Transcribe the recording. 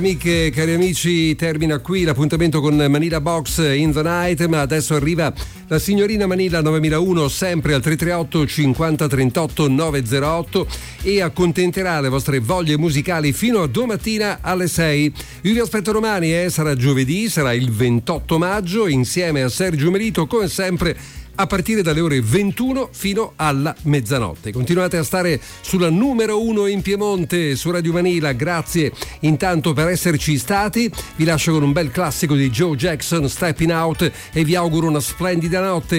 Amiche, cari amici, termina qui l'appuntamento con Manila Box in the Night, ma adesso arriva la signorina Manila 9001, sempre al 338 50 38 908, e accontenterà le vostre voglie musicali fino a domattina alle 6. Io vi aspetto domani, sarà giovedì, sarà il 28 maggio, insieme a Sergio Melito, come sempre, a partire dalle ore 21 fino alla mezzanotte. Continuate a stare sulla numero 1 in Piemonte, su Radio Manila. Grazie intanto per esserci stati. Vi lascio con un bel classico di Joe Jackson, Stepping Out, e vi auguro una splendida notte.